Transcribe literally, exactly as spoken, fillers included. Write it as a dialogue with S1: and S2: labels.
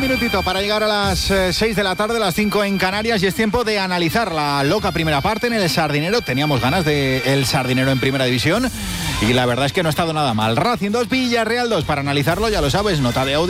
S1: minutito para llegar a las eh, seis de la tarde, las cinco en Canarias, y es tiempo de analizar la loca primera parte en el Sardinero. Teníamos ganas de el Sardinero en Primera División y la verdad es que no ha estado nada mal. Racing dos, Villarreal dos, para analizarlo ya lo sabes, nota de audio.